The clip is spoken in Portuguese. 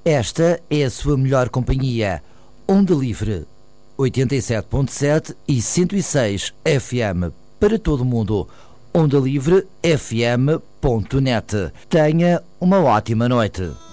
Esta é a sua melhor companhia. Onda Livre, 87.7 e 106 FM para todo o mundo. ondalivrefm.net. Tenha uma ótima noite.